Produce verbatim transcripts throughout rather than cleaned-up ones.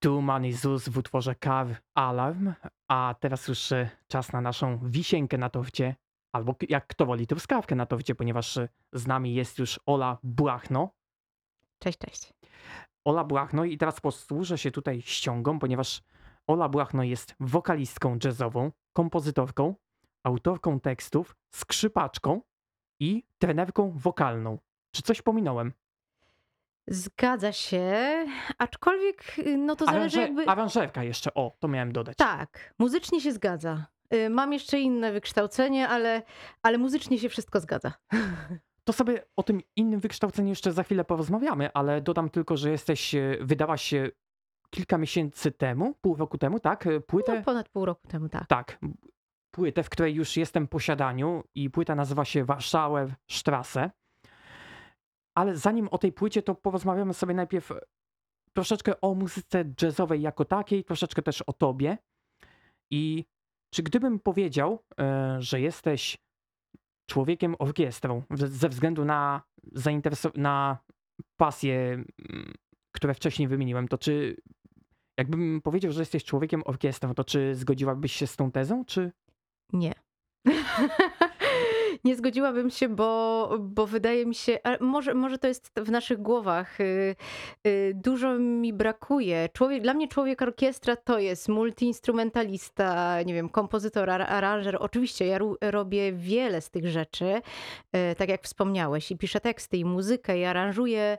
Tuman i Zus w utworze Car Alarm, a teraz już e, czas na naszą wisienkę na torcie, albo k- jak kto woli, truskawkę na torcie, ponieważ e, z nami jest już Ola Błachno. Cześć, cześć. Ola Błachno i teraz posłużę się tutaj ściągą, ponieważ Ola Błachno jest wokalistką jazzową, kompozytorką, autorką tekstów, skrzypaczką i trenerką wokalną. Czy coś pominąłem? Zgadza się, aczkolwiek y, no to zależy Aranże- jakby. aranżerka jeszcze, o, to miałem dodać. Tak, muzycznie się zgadza. Y, Mam jeszcze inne wykształcenie, ale, ale muzycznie się wszystko zgadza. To sobie o tym innym wykształceniu jeszcze za chwilę porozmawiamy, ale dodam tylko, że jesteś, e, wydałaś się kilka miesięcy temu, pół roku temu, tak? E, No, Płytę, ponad pół roku temu, tak. tak, m, płytę, w której już jestem w posiadaniu i płyta nazywa się Warschauer Strasse. Ale zanim o tej płycie, to porozmawiamy sobie najpierw e, troszeczkę o muzyce jazzowej jako takiej, troszeczkę też o tobie. I czy gdybym powiedział, e, że jesteś człowiekiem orkiestrą ze ze względu na zaintereso- na pasje, mm, które wcześniej wymieniłem, to czy jakbym powiedział, że jesteś człowiekiem orkiestrą, to czy zgodziłabyś się z tą tezą, czy Nie. Nie zgodziłabym się, bo, bo wydaje mi się, a może, może to jest w naszych głowach. y, y, Dużo mi brakuje. Człowiek, dla mnie człowiek orkiestra to jest multiinstrumentalista, nie wiem, kompozytor, ar- aranżer. Oczywiście ja ru- robię wiele z tych rzeczy, y, tak jak wspomniałeś, i piszę teksty, i muzykę, i aranżuję.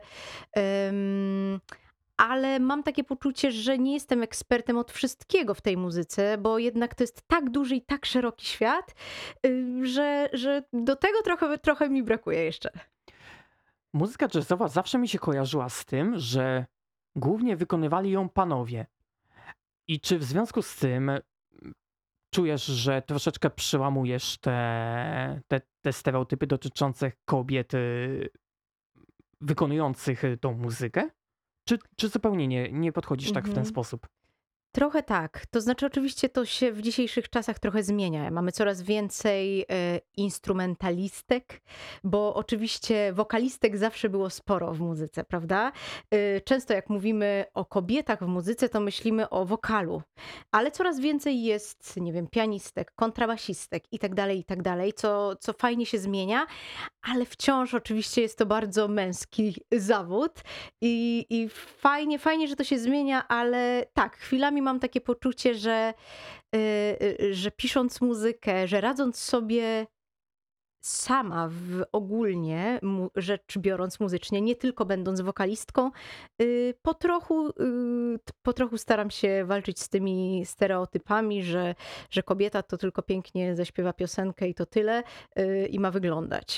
ym, Ale mam takie poczucie, że nie jestem ekspertem od wszystkiego w tej muzyce, bo jednak to jest tak duży i tak szeroki świat, y, że, że do tego trochę, trochę mi brakuje jeszcze. muzyka jazzowa zawsze mi się kojarzyła z tym, że głównie wykonywali ją panowie. I czy w związku z tym mm, czujesz, że troszeczkę przełamujesz te, te, te stereotypy dotyczące kobiet y, wykonujących y, tą muzykę? Czy, czy zupełnie nie, nie podchodzisz tak w ten Mhm. sposób? Trochę tak. To znaczy, oczywiście to się w dzisiejszych czasach trochę zmienia. Mamy coraz więcej e, instrumentalistek, bo oczywiście wokalistek zawsze było sporo w muzyce, prawda? E, Często jak mówimy o kobietach w muzyce, to myślimy o wokalu, ale coraz więcej jest, nie wiem, pianistek, kontrabasistek i tak dalej, i tak dalej, co, co fajnie się zmienia, ale wciąż oczywiście jest to bardzo męski zawód. I, I fajnie, fajnie, że to się zmienia, ale tak, chwilami mam takie poczucie, że, y, y, że pisząc muzykę, że radząc sobie sama w ogólnie mu, rzecz biorąc muzycznie, nie tylko będąc wokalistką, y, po trochu, y, t- po trochu staram się walczyć z tymi stereotypami, że, że kobieta to tylko pięknie zaśpiewa piosenkę i to tyle, y, i ma wyglądać.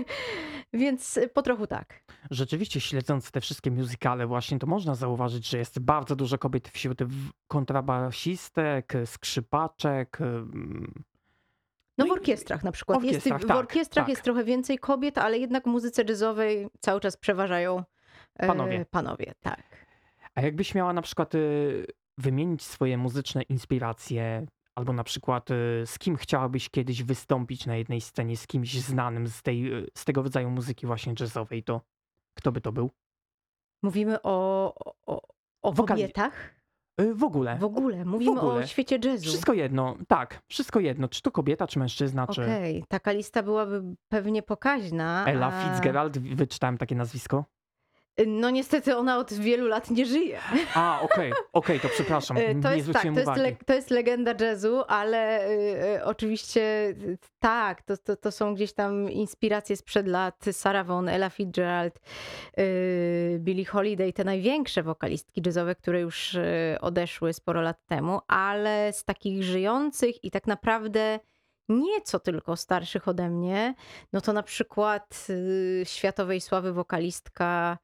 Więc po trochu tak. Rzeczywiście, śledząc te wszystkie musicale właśnie, to można zauważyć, że jest bardzo dużo kobiet wśród w- kontrabasistek, skrzypaczek. ym, No No w i orkiestrach na w przykład. Jest, tych- orkiestrach, w tak, orkiestrach jest tak, trochę więcej kobiet, ale jednak w muzyce jazzowej cały czas przeważają panowie. e, panowie, tak. A jakbyś miała na przykład y, wymienić swoje muzyczne inspiracje, albo na przykład y, z kim chciałabyś kiedyś wystąpić na jednej scenie, z kimś znanym z, tej, y, z tego rodzaju muzyki właśnie jazzowej, to kto by to był? Mówimy o, o, o Wokali... kobietach y, W ogóle, w o- ogóle. w Mówimy o ogóle. świecie jazzu. Wszystko jedno, tak, wszystko jedno. Czy to kobieta, czy mężczyzna, czy Okej, taka lista byłaby pewnie pokaźna. Ella A... Fitzgerald, wyczytałem takie nazwisko. No niestety ona od wielu lat nie żyje. A, okej, okej, to przepraszam, E, To nie jest tak, zwróciłem to jest, uwagi. le, to jest legenda jazzu, ale y, y, oczywiście y, tak, to, to, to są gdzieś tam inspiracje sprzed lat. Sarah Vaughan, Ella Fitzgerald, y, Billie Holiday, te największe wokalistki jazzowe, które już y, odeszły sporo lat temu, ale z takich żyjących i tak naprawdę nieco tylko starszych ode mnie, no to na przykład y, światowej sławy wokalistka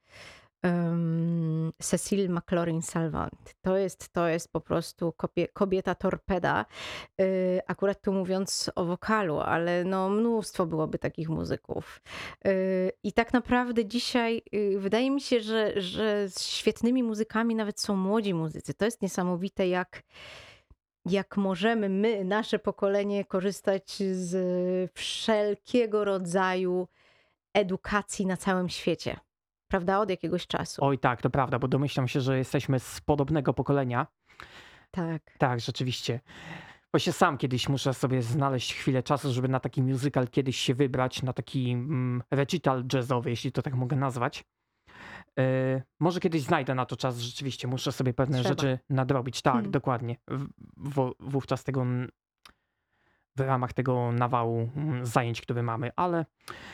um, Cecile McLaurin-Salvant. To jest, to jest po prostu kopie, kobieta torpeda. Y, akurat tu mówiąc o wokalu, ale no mnóstwo byłoby takich muzyków. Y, I tak naprawdę dzisiaj y, wydaje mi się, że, że z świetnymi muzykami nawet są młodzi muzycy. To jest niesamowite, jak, jak możemy my, nasze pokolenie, korzystać z wszelkiego rodzaju edukacji na całym świecie. prawda, od jakiegoś czasu. Oj tak, to prawda, bo domyślam się, że jesteśmy z podobnego pokolenia. Tak. Tak, rzeczywiście. Właśnie sam kiedyś muszę sobie znaleźć chwilę czasu, żeby na taki musical kiedyś się wybrać, na taki mm, recital jazzowy, jeśli to tak mogę nazwać. E, może kiedyś znajdę na to czas, rzeczywiście muszę sobie pewne Trzeba. rzeczy nadrobić. Tak, Hmm. dokładnie. W, w, wówczas tego mm, w ramach tego nawału mm, zajęć, które mamy, ale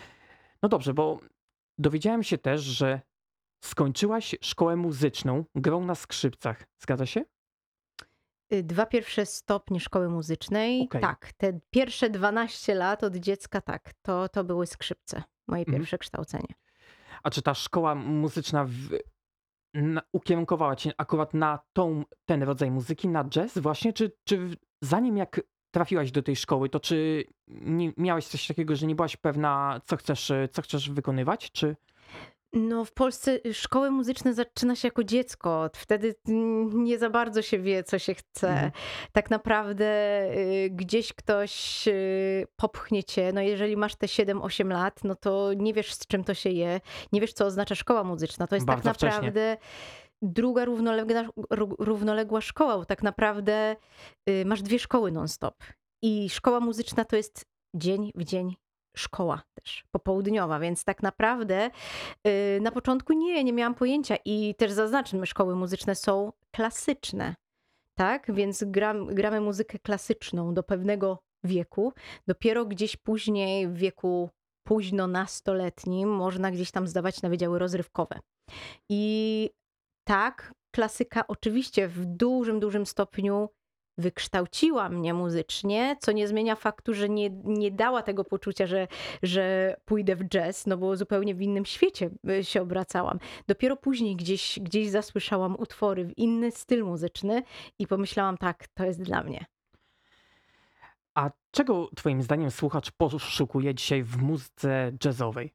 no dobrze, bo dowiedziałem się też, że skończyłaś szkołę muzyczną grą na skrzypcach. Zgadza się? Y, Dwa pierwsze stopnie szkoły muzycznej, Okej. tak. Te pierwsze dwanaście lat od dziecka, tak. To, to były skrzypce. Moje Mhm. pierwsze kształcenie. A czy ta szkoła muzyczna w, na, ukierunkowała cię akurat na tą, ten rodzaj muzyki, na jazz właśnie? Czy, czy w- zanim jak trafiłaś do tej szkoły, to czy nie, miałeś coś takiego, że nie byłaś pewna, co chcesz, e, co chcesz wykonywać? Czy... No, w Polsce y, szkoły muzyczne zaczyna się jako dziecko. Wtedy mm, nie za bardzo się wie, co się chce. Mhm. Tak naprawdę y, gdzieś ktoś y, popchnie cię. No, jeżeli masz te siedem osiem lat, no to nie wiesz, z czym to się je. Nie wiesz, co oznacza szkoła muzyczna. To jest tak Bardzo wcześnie. naprawdę druga równoległa, ró- równoległa szkoła, bo tak naprawdę y, masz dwie szkoły non-stop. I szkoła muzyczna to jest dzień w dzień szkoła też, popołudniowa, więc tak naprawdę y, na początku nie, nie miałam pojęcia i też zaznaczmy, szkoły muzyczne są klasyczne, tak? Więc gram, gramy muzykę klasyczną do pewnego wieku. Dopiero gdzieś później w wieku późno nastoletnim można gdzieś tam zdawać na wydziały rozrywkowe. I tak, klasyka oczywiście w dużym, dużym stopniu wykształciła mnie muzycznie, co nie zmienia faktu, że nie, nie dała tego poczucia, że, że pójdę w jazz, no bo zupełnie w innym świecie y, się obracałam. Dopiero później gdzieś, gdzieś zasłyszałam utwory w inny styl muzyczny i pomyślałam, tak, to jest dla mnie. A czego twoim zdaniem słuchacz poszukuje dzisiaj w muzyce jazzowej?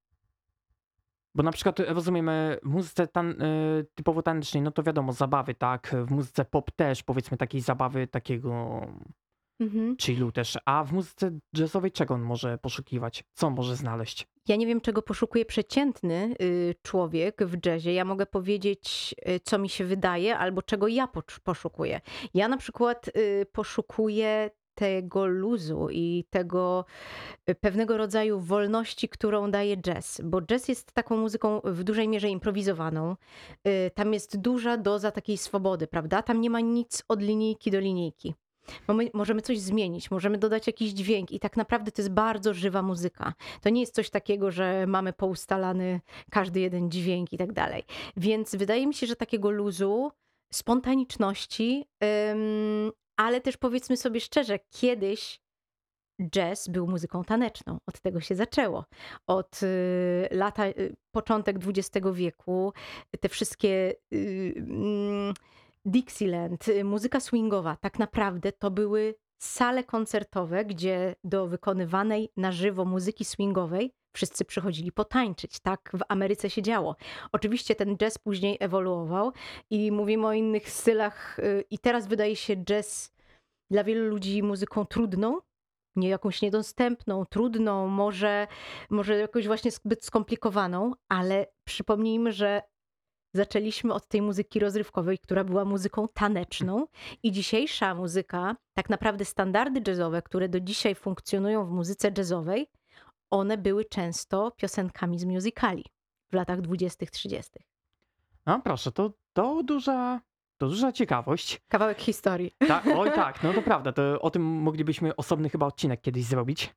Bo na przykład rozumiemy w muzyce tan- y, typowo tanecznej, no to wiadomo, zabawy, tak? W muzyce pop też, powiedzmy, takiej zabawy, takiego Mhm. chillu też. A w muzyce jazzowej czego on może poszukiwać? Co on może znaleźć? Ja nie wiem, czego poszukuje przeciętny y, człowiek w jazzie. Ja mogę powiedzieć, y, co mi się wydaje, albo czego ja pocz- poszukuję. Ja na przykład y, poszukuję tego luzu i tego y, pewnego rodzaju wolności, którą daje jazz. Bo jazz jest taką muzyką w dużej mierze improwizowaną. Y, Tam jest duża doza takiej swobody, prawda? Tam nie ma nic od linijki do linijki. Bo my możemy coś zmienić, możemy dodać jakiś dźwięk i tak naprawdę to jest bardzo żywa muzyka. To nie jest coś takiego, że mamy poustalany każdy jeden dźwięk i tak dalej. Więc wydaje mi się, że takiego luzu, spontaniczności, ym, ale też powiedzmy sobie szczerze, kiedyś jazz był muzyką taneczną. Od tego się zaczęło. Od y, lata, y, początek dwudziestego wieku, te wszystkie y, mm, Dixieland, y, muzyka swingowa, tak naprawdę to były sale koncertowe, gdzie do wykonywanej na żywo muzyki swingowej wszyscy przychodzili potańczyć. Tak w Ameryce się działo. Oczywiście ten jazz później ewoluował i mówimy o innych stylach y, i teraz wydaje się jazz dla wielu ludzi muzyką trudną, nie jakąś niedostępną, trudną, może, może jakoś właśnie zbyt skomplikowaną, ale przypomnijmy, że zaczęliśmy od tej muzyki rozrywkowej, która była muzyką taneczną i dzisiejsza muzyka, tak naprawdę standardy jazzowe, które do dzisiaj funkcjonują w muzyce jazzowej, one były często piosenkami z musicali w latach dwudziestych, trzydziestych. No proszę, to, to duża, to duża ciekawość. Kawałek historii. Tak, oj tak, no to prawda, to o tym moglibyśmy osobny chyba odcinek kiedyś zrobić.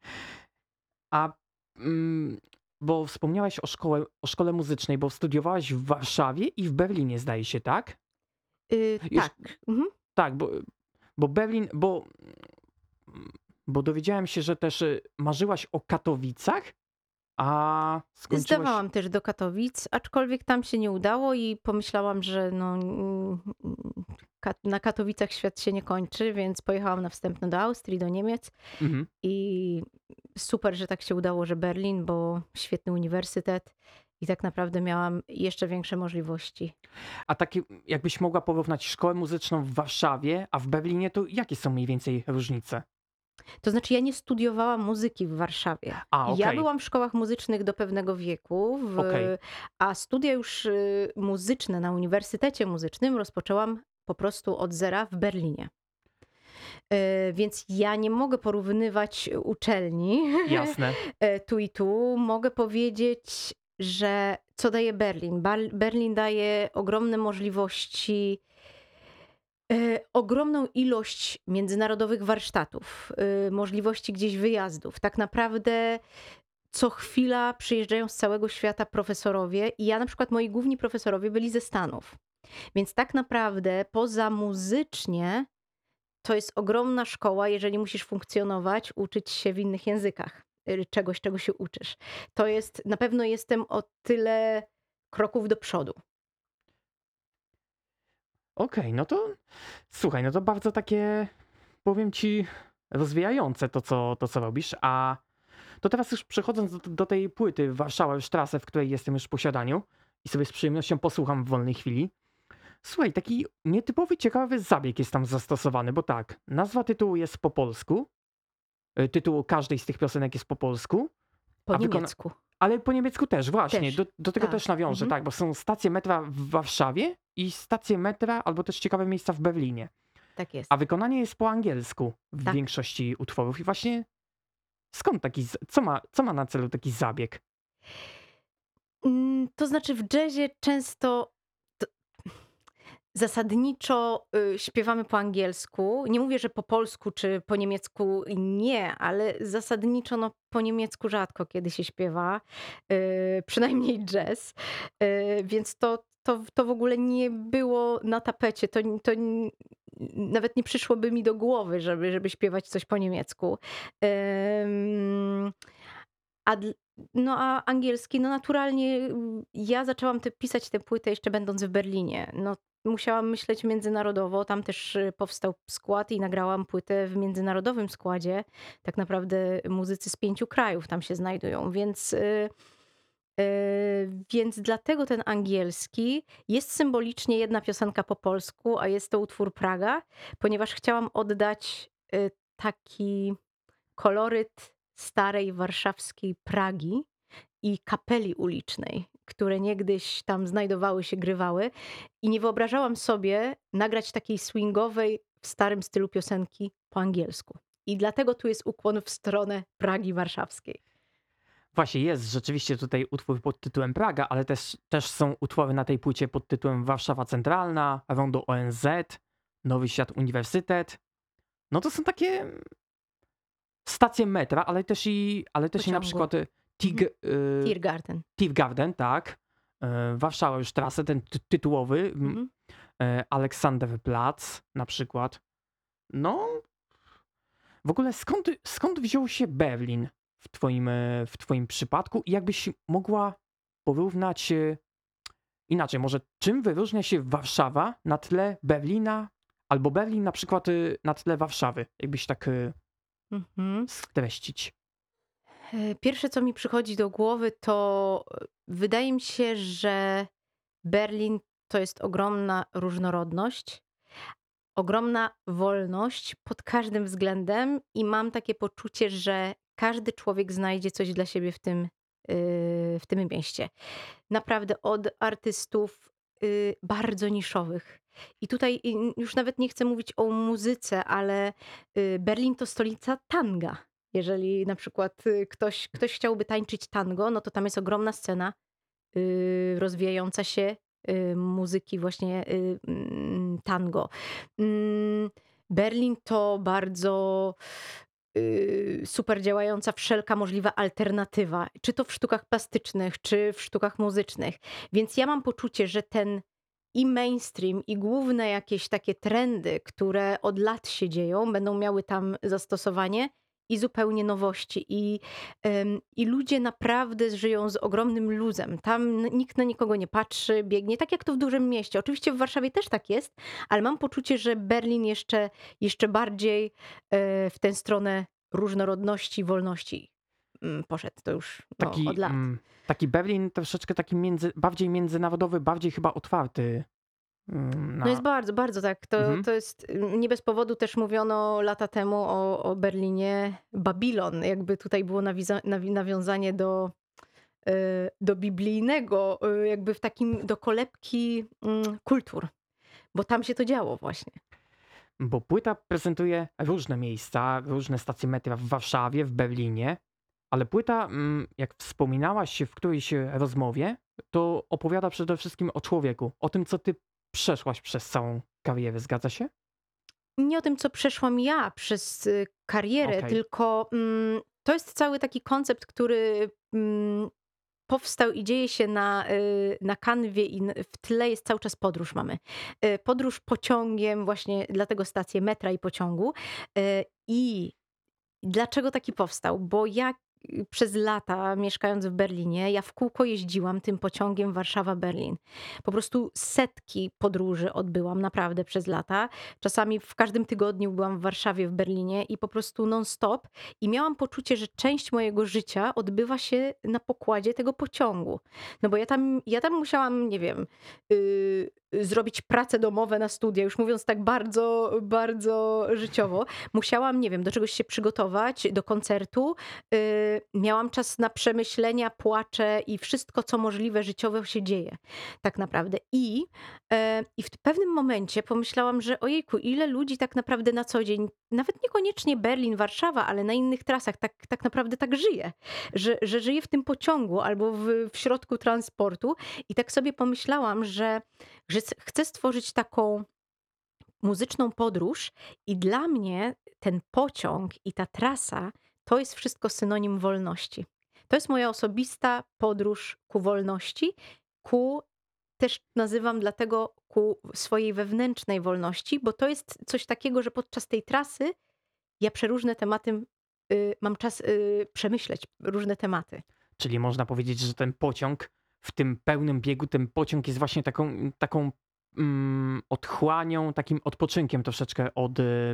A mm, bo wspomniałaś o szkole, o szkole muzycznej, bo studiowałaś w Warszawie i w Berlinie, zdaje się, tak? Y, Już, tak. Mhm. tak, bo, bo Berlin, bo, bo dowiedziałem się, że też y, marzyłaś o Katowicach, a skończyłaś... Zdawałam też do Katowic, aczkolwiek tam się nie udało i pomyślałam, że no, mm, Ka- na Katowicach świat się nie kończy, więc pojechałam na wstępne do Austrii, do Niemiec Mhm. i super, że tak się udało, że Berlin, bo świetny uniwersytet i tak naprawdę miałam jeszcze większe możliwości. A takie, jakbyś mogła porównać szkołę muzyczną w Warszawie, a w Berlinie, to jakie są mniej więcej różnice? To znaczy, ja nie studiowałam muzyki w Warszawie. A, Ja okej, byłam w szkołach muzycznych do pewnego wieku, w, okej. a studia już y, muzyczne na Uniwersytecie Muzycznym rozpoczęłam po prostu od zera w Berlinie. Y, Więc ja nie mogę porównywać uczelni Jasne. e, tu i tu. Mogę powiedzieć, że co daje Berlin? Bar- Berlin daje ogromne możliwości, e, ogromną ilość międzynarodowych warsztatów, e, możliwości gdzieś wyjazdów. Tak naprawdę co chwila przyjeżdżają z całego świata profesorowie i ja na przykład moi główni profesorowie byli ze Stanów. Więc tak naprawdę poza muzycznie to jest ogromna szkoła, jeżeli musisz funkcjonować, uczyć się w innych językach, y, czegoś, czego się uczysz. To jest, na pewno jestem o tyle kroków do przodu. Okej, no to słuchaj, no to bardzo takie, powiem ci, rozwijające to, co, to, co robisz. A to teraz już przechodząc do, do tej płyty Warszała Strasse, w której jestem już w posiadaniu i sobie z przyjemnością posłucham w wolnej chwili. Słuchaj, taki nietypowy, ciekawy zabieg jest tam zastosowany, bo tak, nazwa tytułu jest po polsku, y, tytuł każdej z tych piosenek jest po polsku, Po a wykona... niemiecku ale po niemiecku też, właśnie, też. do, do tego Tak. też nawiążę, Mhm. tak, bo są stacje metra w Warszawie i stacje metra, albo też ciekawe miejsca w Berlinie. Tak jest. A wykonanie jest po angielsku w Tak. większości utworów. I właśnie skąd taki, z- co ma, co ma na celu taki zabieg? Mm, To znaczy w jazzie często to zasadniczo y, śpiewamy po angielsku. Nie mówię, że po polsku czy po niemiecku nie, ale zasadniczo no, po niemiecku rzadko kiedy się śpiewa, y, przynajmniej jazz. Y, więc to, to, to w ogóle nie było na tapecie. To, to n- nawet nie przyszłoby mi do głowy, żeby, żeby śpiewać coś po niemiecku. Ym, a, dl- no a angielski, no naturalnie mm, ja zaczęłam te, pisać tę płytę jeszcze będąc w Berlinie. No, musiałam myśleć międzynarodowo, tam też y, powstał skład i nagrałam płytę w międzynarodowym składzie. Tak naprawdę muzycy z pięciu krajów tam się znajdują, więc, y, y, więc dlatego ten angielski jest symbolicznie jedna piosenka po polsku, a jest to utwór Praga, ponieważ chciałam oddać y, taki koloryt starej warszawskiej Pragi i kapeli ulicznej, które niegdyś tam znajdowały się, grywały. I nie wyobrażałam sobie nagrać takiej swingowej, w starym stylu piosenki po angielsku. I dlatego tu jest ukłon w stronę Pragi warszawskiej. Właśnie jest rzeczywiście tutaj utwór pod tytułem Praga, ale też, też są utwory na tej płycie pod tytułem Warszawa Centralna, Rondo O N Z, Nowy Świat Uniwersytet. No to są takie stacje metra, ale też i, ale też i na Pociągu. przykład y, Tig, Mhm. y, Tiergarten. Tiergarten, tak. y, Warszawa już trasę, ten ty- tytułowy, m, Mhm. y, Aleksanderplatz na przykład. No, w ogóle skąd, skąd wziął się Berlin w twoim, e, w twoim przypadku i jakbyś mogła porównać e, inaczej, może czym wyróżnia się Warszawa na tle Berlina, albo Berlin na przykład e, na tle Warszawy, jakbyś tak e, Mhm. streścić. E, Pierwsze, co mi przychodzi do głowy, to e, wydaje mi się, że Berlin to jest ogromna różnorodność, ogromna wolność pod każdym względem i mam takie poczucie, że każdy człowiek znajdzie coś dla siebie w tym, yy, w tym mieście. Naprawdę od artystów yy, bardzo niszowych. I tutaj yy, już nawet nie chcę mówić o muzyce, ale yy, Berlin to stolica tanga. Jeżeli na przykład yy, ktoś, ktoś chciałby tańczyć tango, no to tam jest ogromna scena y, rozwijająca się y, muzyki właśnie y, mm, tango. Mm, Berlin to bardzo y, super działająca wszelka możliwa alternatywa, czy to w sztukach plastycznych, czy w sztukach muzycznych. Więc ja mam poczucie, że ten i mainstream, i główne jakieś takie trendy, które od lat się dzieją, będą miały tam zastosowanie i zupełnie nowości. I, em, i ludzie naprawdę żyją z ogromnym luzem. Tam n- nikt na nikogo nie patrzy, biegnie, tak jak to w dużym mieście. Oczywiście w Warszawie też tak jest, ale mam poczucie, że Berlin jeszcze, jeszcze bardziej e, w tę stronę różnorodności, wolności mm, poszedł. To już no, Taki, od lat. mm, taki Berlin troszeczkę taki między, bardziej międzynarodowy, bardziej chyba otwarty mm, No jest na... bardzo, bardzo tak. To, Mhm. to jest y, nie bez powodu też mówiono lata temu o, o Berlinie Babilon. Jakby tutaj było nawiza- nawi- nawiązanie do, y, do biblijnego, y, jakby w takim, do kolebki mm, kultur, bo tam się to działo właśnie. Bo płyta prezentuje różne miejsca, różne stacje metra w Warszawie, w Berlinie, ale płyta, mm, jak wspominałaś w którejś rozmowie, to opowiada przede wszystkim o człowieku, o tym, co ty przeszłaś przez całą karierę, zgadza się? Nie o tym, co przeszłam ja przez y, karierę, Okej. tylko mm, to jest cały taki koncept, który mm, powstał i dzieje się na, y, na kanwie i n- w tle jest cały czas podróż mamy. Y, Podróż pociągiem, właśnie dlatego stacje metra i pociągu. Y, I dlaczego taki powstał? Bo ja y, przez lata mieszkając w Berlinie, ja w kółko jeździłam tym pociągiem Warszawa-Berlin. Po prostu setki podróży odbyłam naprawdę przez lata. Czasami w każdym tygodniu byłam w Warszawie, w Berlinie i po prostu non-stop. I miałam poczucie, że część mojego życia odbywa się na pokładzie tego pociągu. No bo ja tam, ja tam musiałam, nie wiem, yy, zrobić prace domowe na studia, już mówiąc tak bardzo, bardzo życiowo. Musiałam, nie wiem, do czegoś się przygotować, do koncertu. Y, miałam czas na przemyślenia, płacze i wszystko, co możliwe życiowe się dzieje tak naprawdę. I, e, i w pewnym momencie pomyślałam, że ojejku, ile ludzi tak naprawdę na co dzień, nawet niekoniecznie Berlin, Warszawa, ale na innych trasach tak, tak naprawdę tak żyje. Że, że żyje w tym pociągu albo w, w środku transportu. I tak sobie pomyślałam, że, że chcę stworzyć taką muzyczną podróż i dla mnie ten pociąg i ta trasa to jest wszystko synonim wolności. To jest moja osobista podróż ku wolności, ku też nazywam dlatego ku swojej wewnętrznej wolności, bo to jest coś takiego, że podczas tej trasy ja przeróżne tematy y, mam czas y, przemyśleć różne tematy. Czyli można powiedzieć, że ten pociąg w tym pełnym biegu, ten pociąg jest właśnie taką, taką mm, otchłanią, takim odpoczynkiem troszeczkę od, y,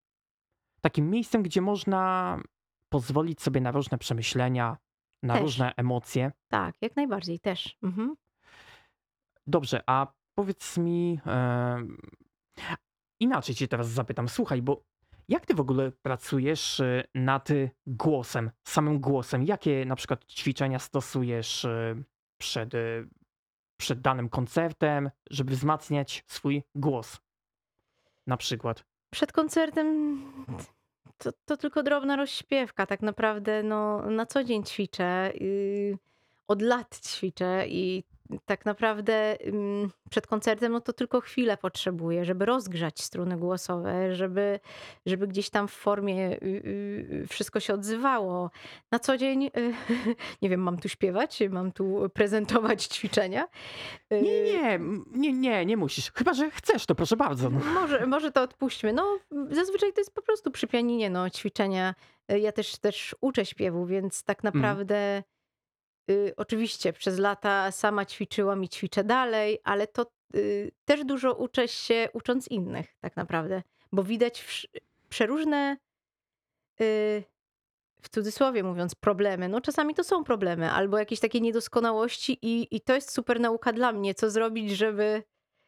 takim miejscem, gdzie można pozwolić sobie na różne przemyślenia, na Też, różne emocje. tak, jak najbardziej też. Mhm. Dobrze, a powiedz mi, em, inaczej cię teraz zapytam. Słuchaj, bo jak ty w ogóle pracujesz y, nad y, głosem, samym głosem? Jakie na przykład ćwiczenia stosujesz y, przed, y, przed danym koncertem, żeby wzmacniać swój głos, na przykład? Przed koncertem to, to tylko drobna rozśpiewka. Tak naprawdę no, na co dzień ćwiczę. Yy, od lat ćwiczę i tak naprawdę ym, przed koncertem no to tylko chwilę potrzebuję, żeby rozgrzać struny głosowe, żeby, żeby gdzieś tam w formie yy, yy, wszystko się odzywało. Na co dzień, yy, nie wiem, mam tu śpiewać, mam tu prezentować ćwiczenia. Nie, Yy, nie, m, nie, nie, nie musisz. Chyba, że chcesz, to proszę bardzo. No. Może, może to odpuśćmy. No, zazwyczaj to jest po prostu przy pianinie, no, ćwiczenia. Y, Ja też, też uczę śpiewu, więc tak Mm. naprawdę y, oczywiście przez lata sama ćwiczyłam i ćwiczę dalej, ale to y, też dużo uczę się ucząc innych tak naprawdę, bo widać wsz- przeróżne, y, w cudzysłowie mówiąc, problemy. No czasami to są problemy albo jakieś takie niedoskonałości i, i to jest super nauka dla mnie, co zrobić, żeby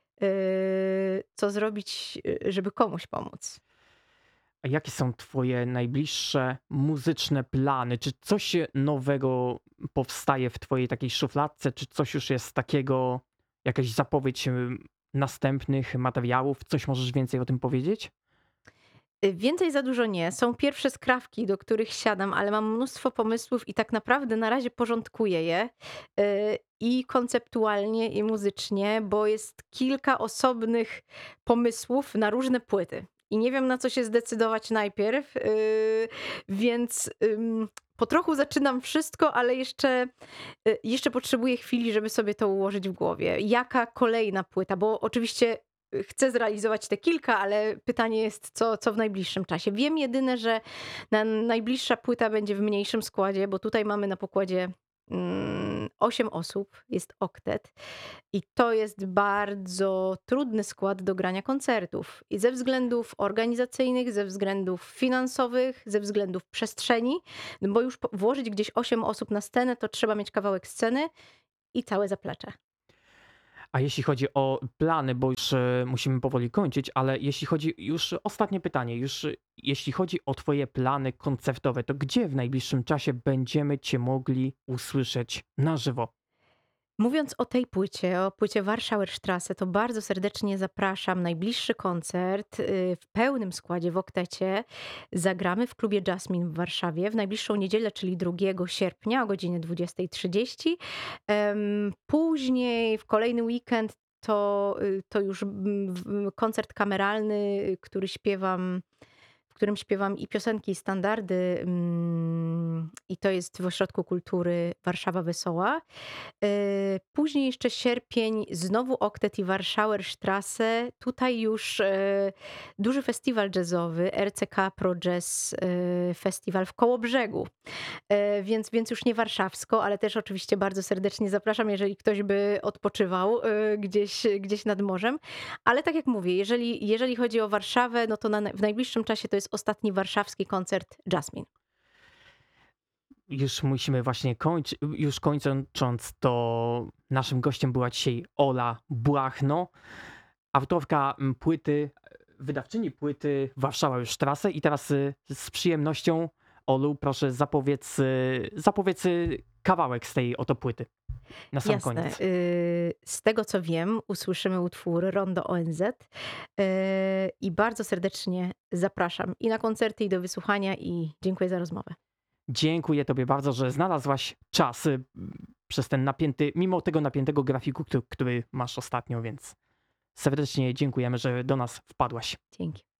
y, co zrobić, y, żeby komuś pomóc. A jakie są twoje najbliższe muzyczne plany? Czy coś nowego powstaje w twojej takiej szufladce? Czy coś już jest takiego, jakaś zapowiedź ym, następnych materiałów? Coś możesz więcej o tym powiedzieć? Y, Więcej za dużo nie. Są pierwsze skrawki, do których siadam, ale mam mnóstwo pomysłów i tak naprawdę na razie porządkuję je y, i konceptualnie, i muzycznie, bo jest kilka osobnych pomysłów na różne płyty. I nie wiem, na co się zdecydować najpierw, y, więc ym, po trochu zaczynam wszystko, ale jeszcze, y, jeszcze potrzebuję chwili, żeby sobie to ułożyć w głowie. Jaka kolejna płyta? Bo oczywiście chcę zrealizować te kilka, ale pytanie jest, co, co w najbliższym czasie. Wiem jedyne, że na najbliższa płyta będzie w mniejszym składzie, bo tutaj mamy na pokładzie mm, osiem osób, jest oktet i to jest bardzo trudny skład do grania koncertów. I ze względów organizacyjnych, ze względów finansowych, ze względów przestrzeni, bo już po- włożyć gdzieś osiem osób na scenę, to trzeba mieć kawałek sceny i całe zaplecze. A jeśli chodzi o plany, bo już e, musimy powoli kończyć, ale jeśli chodzi już ostatnie pytanie, już e, jeśli chodzi o twoje plany koncertowe, to gdzie w najbliższym czasie będziemy cię mogli usłyszeć na żywo? Mówiąc o tej płycie, o płycie Warschauer Straße, to bardzo serdecznie zapraszam. Najbliższy koncert y, w pełnym składzie w oktecie zagramy w klubie Jasmine w Warszawie w najbliższą niedzielę, czyli drugiego sierpnia o godzinie dwudziestej trzydzieści. Em, Później w kolejny weekend to, y, to już mm, w- koncert kameralny, y, który śpiewam w którym śpiewam i piosenki, i standardy, mm, i to jest w Ośrodku Kultury Warszawa Wesoła. Yy, Później jeszcze sierpień, znowu Oktet i Warschauer Straße. Tutaj już e, duży festiwal jazzowy, R C K Pro Jazz e, Festiwal w Kołobrzegu. E, Więc, więc już nie warszawsko, ale też oczywiście bardzo serdecznie zapraszam, jeżeli ktoś by odpoczywał e, gdzieś, gdzieś nad morzem. Ale tak jak mówię, jeżeli, jeżeli chodzi o Warszawę, no to na, w najbliższym czasie to jest ostatni warszawski koncert Jasmine. Już musimy właśnie kończyć, już kończąc, to naszym gościem była dzisiaj Ola Błachno, autorka m, płyty, wydawczyni płyty Warszała już Strasse. I teraz y, z przyjemnością, Olu, proszę zapowiedz, y, zapowiedz y, kawałek z tej oto płyty na sam Jasne. koniec. y, Z tego co wiem, usłyszymy utwór Rondo O N Z y, i bardzo serdecznie zapraszam i na koncerty, i do wysłuchania i dziękuję za rozmowę. Dziękuję tobie bardzo, że znalazłaś czas y, przez ten napięty, mimo tego napiętego grafiku, który, który masz ostatnio, więc serdecznie dziękujemy, że do nas wpadłaś. Dzięki.